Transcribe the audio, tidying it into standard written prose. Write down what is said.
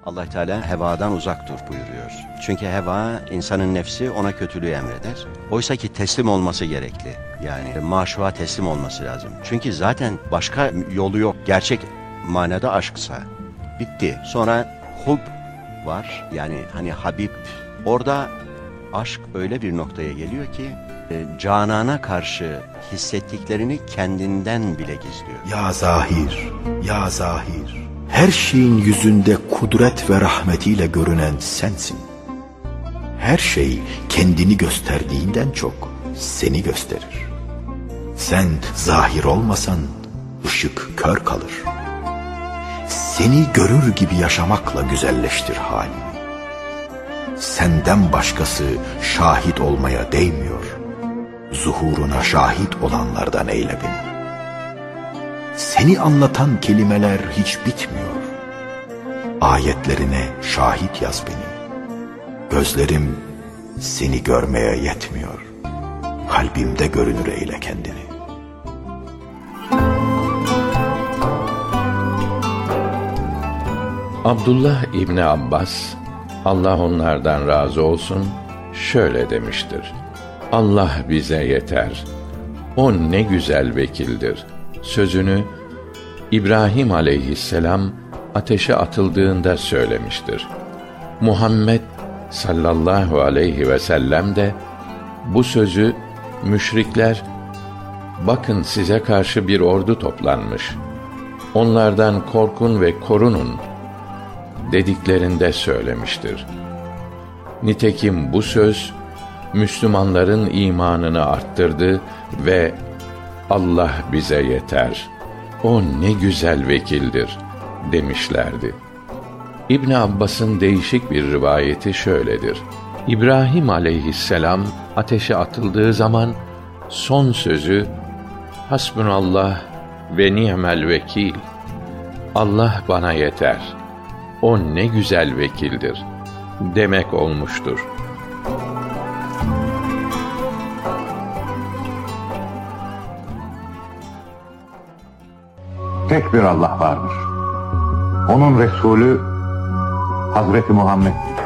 Allah Teala hevadan uzak dur buyuruyor. Çünkü heva, insanın nefsi ona kötülüğü emreder. Oysa ki teslim olması gerekli. Yani maşuğa teslim olması lazım. Çünkü zaten başka yolu yok. Gerçek manada aşksa bitti. Sonra hub var. Yani hani Habib. Orada aşk öyle bir noktaya geliyor ki canana karşı hissettiklerini kendinden bile gizliyor. Ya Zahir, ya Zahir, her şeyin yüzünde kudret ve rahmetiyle görünen sensin. Her şey kendini gösterdiğinden çok seni gösterir. Sen zahir olmasan ışık kör kalır. Seni görür gibi yaşamakla güzelleştir halini. Senden başkası şahit olmaya değmiyor. Zuhuruna şahit olanlardan eyle beni. Seni anlatan kelimeler hiç bitmiyor. Ayetlerine şahit yaz beni. Gözlerim seni görmeye yetmiyor. Kalbimde görünür eyle kendini. Abdullah İbni Abbas, Allah onlardan razı olsun, şöyle demiştir: Allah bize yeter, o ne güzel vekildir sözünü İbrahim aleyhisselam ateşe atıldığında söylemiştir. Muhammed sallallahu aleyhi ve sellem de bu sözü müşrikler, bakın size karşı bir ordu toplanmış, onlardan korkun ve korunun dediklerinde söylemiştir. Nitekim bu söz Müslümanların imanını arttırdı ve Allah bize yeter, o ne güzel vekildir demişlerdi. İbn Abbas'ın değişik bir rivayeti şöyledir: İbrahim aleyhisselam ateşe atıldığı zaman son sözü Hasbunallah ve ni'mel vekil, Allah bana yeter, o ne güzel vekildir demek olmuştur. Tek bir Allah vardır. Onun Resulü Hazreti Muhammed.